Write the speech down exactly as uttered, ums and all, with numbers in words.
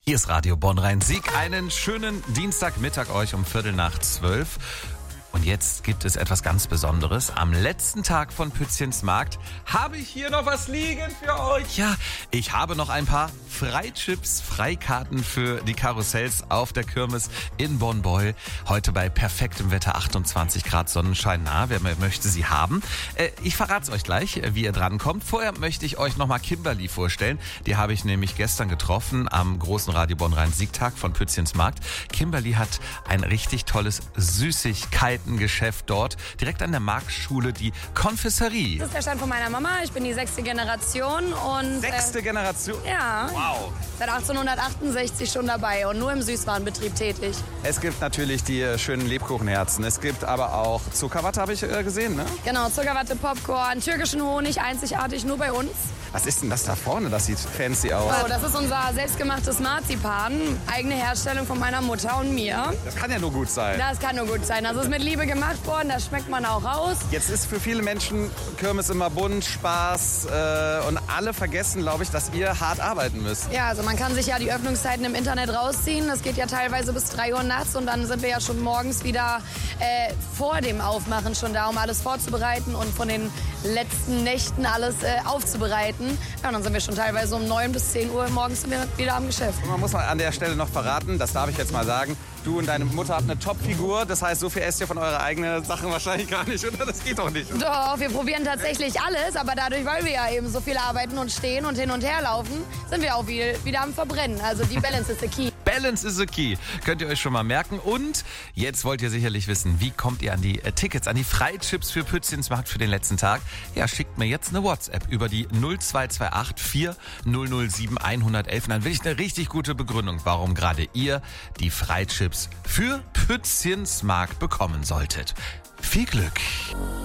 Hier ist Radio Bonn-Rhein-Sieg. Einen schönen Dienstagmittag euch um Viertel nach zwölf. Und jetzt gibt es etwas ganz Besonderes. Am letzten Tag von Pützchens Markt habe ich hier noch was liegen für euch. Ja, ich habe noch ein paar Freichips, Freikarten für die Karussells auf der Kirmes in Bonn-Beul. Heute bei perfektem Wetter, achtundzwanzig Grad Sonnenschein. Na, wer möchte sie haben? Äh, ich verrate es euch gleich, wie ihr drankommt. Vorher möchte ich euch nochmal Kimberly vorstellen. Die habe ich nämlich gestern getroffen am großen Radio Bonn-Rhein-Sieg-Tag von Pützchens Markt. Kimberly hat ein richtig tolles Süßigkeitengeschäft dort, direkt an der Marktschule, die Konfesserie. Das ist der Stand von meiner Mama. Ich bin die sechste Generation. Und, Sechste äh, Generation? Ja. Wow. Seit achtzehnhundertachtundsechzig schon dabei und nur im Süßwarenbetrieb tätig. Es gibt natürlich die äh, schönen Lebkuchenherzen. Es gibt aber auch Zuckerwatte, habe ich äh, gesehen, ne? Genau, Zuckerwatte, Popcorn, türkischen Honig, einzigartig nur bei uns. Was ist denn das da vorne? Das sieht fancy aus. Oh, das ist unser selbstgemachtes Marzipan. Eigene Herstellung von meiner Mutter und mir. Das kann ja nur gut sein. Das kann nur gut sein. Das ist mit Liebe gemacht worden, das schmeckt man auch raus. Jetzt ist für viele Menschen Kirmes immer bunt, Spaß äh, und alle vergessen, glaube ich, dass ihr hart arbeiten müsst. Ja, also man kann sich ja die Öffnungszeiten im Internet rausziehen. Das geht ja teilweise bis drei Uhr nachts und dann sind wir ja schon morgens wieder äh, vor dem Aufmachen schon da, um alles vorzubereiten und von den letzten Nächten alles äh, aufzubereiten. Ja, und dann sind wir schon teilweise um neun bis zehn Uhr morgens sind wir wieder am Geschäft. Und man muss mal an der Stelle noch verraten, das darf ich jetzt mal sagen, du und deine Mutter habt eine Top-Figur. Das heißt, so viel esst ihr von eurer eigenen Sachen wahrscheinlich gar nicht, oder? Das geht doch nicht. Doch, wir probieren tatsächlich alles, aber dadurch, weil wir ja eben so viel arbeiten und stehen und hin und her laufen, sind wir auch wieder am Verbrennen. Also die Balance is the key. Balance is the key. Könnt ihr euch schon mal merken. Und jetzt wollt ihr sicherlich wissen, wie kommt ihr an die äh, Tickets, an die Freichips für Pützchens Markt für den letzten Tag? Ja, schickt mir jetzt eine WhatsApp über die null zwei zwei acht vier null null sieben eins eins eins. Und dann will ich eine richtig gute Begründung, warum gerade ihr die Freichips für Pützchens Markt bekommen solltet. Viel Glück!